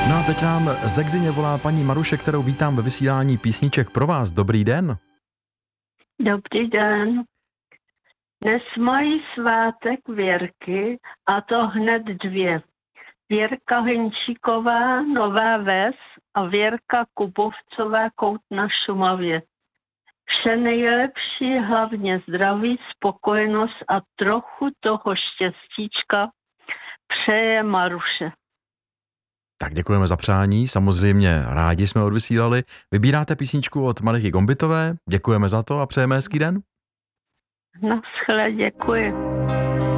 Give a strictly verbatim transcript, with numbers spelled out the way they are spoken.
No a teď nám ze Gdyně volá paní Maruše, kterou vítám ve vysílání písniček pro vás. Dobrý den. Dobrý den. Dnes mají svátek Věrky, a to hned dvě. Věrka Hinčíková, Nová Ves, a Věrka Kubovcová, Kout na Šumavě. Vše nejlepší, hlavně zdraví, spokojenost a trochu toho štěstíčka přeje Maruše. Tak děkujeme za přání, samozřejmě rádi jsme odvysílali. Vybíráte písničku od Malichy Gombitové, děkujeme za to a přejeme hezký den. Naschle, děkuji.